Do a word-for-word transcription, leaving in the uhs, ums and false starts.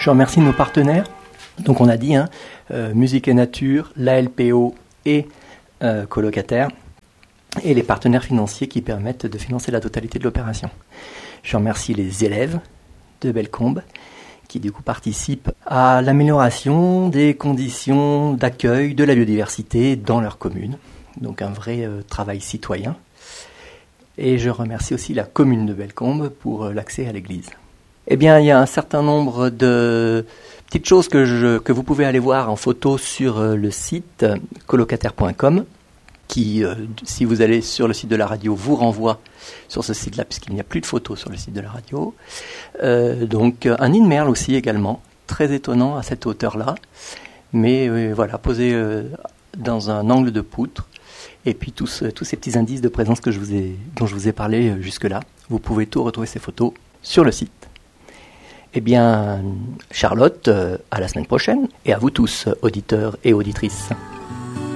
Je remercie nos partenaires. Donc on a dit, hein, euh, Musique et Nature, l'A L P O et euh, Colocataire, et les partenaires financiers qui permettent de financer la totalité de l'opération. Je remercie les élèves de Bellecombe qui du coup participent à l'amélioration des conditions d'accueil de la biodiversité dans leur commune. Donc un vrai euh, travail citoyen. Et je remercie aussi la commune de Bellecombe pour euh, l'accès à l'église. Eh bien, il y a un certain nombre de petites choses que, je, que vous pouvez aller voir en photo sur euh, le site euh, colocataire point com qui, euh, si vous allez sur le site de la radio, vous renvoie sur ce site-là, puisqu'il n'y a plus de photos sur le site de la radio. Euh, donc, un in-merle aussi également, très étonnant à cette hauteur-là, mais euh, voilà, posé euh, dans un angle de poutre. Et puis, tous, tous ces petits indices de présence que je vous ai, dont je vous ai parlé euh, jusque-là, vous pouvez tout retrouver ces photos sur le site. Eh bien, Charlotte, euh, à la semaine prochaine, et à vous tous, auditeurs et auditrices.